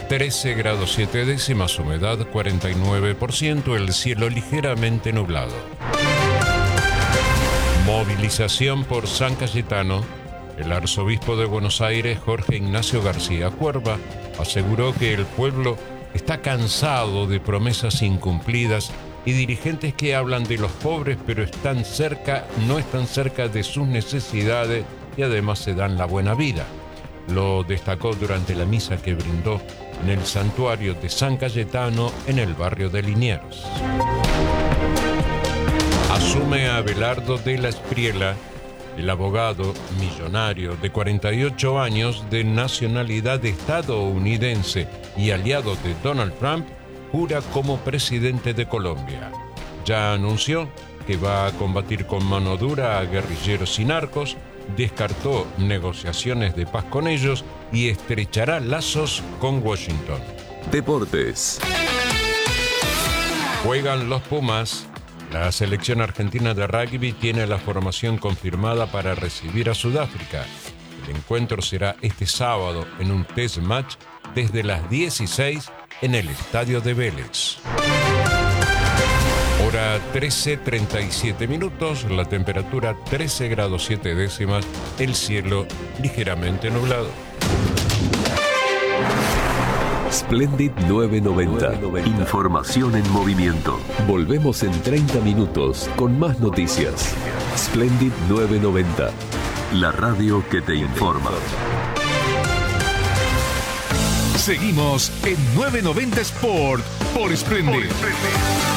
13 grados 7 décimas, humedad 49%, el cielo ligeramente nublado. Movilización por San Cayetano. El arzobispo de Buenos Aires, Jorge Ignacio García Cuerva, aseguró que el pueblo está cansado de promesas incumplidas y dirigentes que hablan de los pobres pero no están cerca de sus necesidades y además se dan la buena vida. Lo destacó durante la misa que brindó en el santuario de San Cayetano en el barrio de Liniers. Asume a Abelardo de la Espriella. El abogado millonario de 48 años de nacionalidad estadounidense y aliado de Donald Trump jura como presidente de Colombia. Ya anunció que va a combatir con mano dura a guerrilleros y narcos, descartó negociaciones de paz con ellos y estrechará lazos con Washington. Deportes. Juegan los Pumas. La selección argentina de rugby tiene la formación confirmada para recibir a Sudáfrica. El encuentro será este sábado en un test match desde las 16 en el estadio de Vélez. Hora 13:37 minutos, la temperatura 13 grados 7 décimas, el cielo ligeramente nublado. Splendid 990. Información en movimiento. Volvemos en 30 minutos con más noticias. Splendid 990. La radio que te informa. Seguimos en 990 Sport por Splendid.